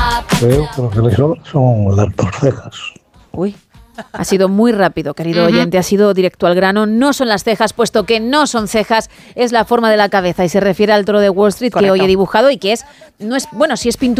Creo que lo que le sobra son las dos cejas. Uy, ha sido muy rápido, querido oyente, ha sido directo al grano. No son las cejas, puesto que no son cejas, es la forma de la cabeza y se refiere al toro de Wall Street. Correcto. Que hoy he dibujado y que no es, bueno, sí es pintura.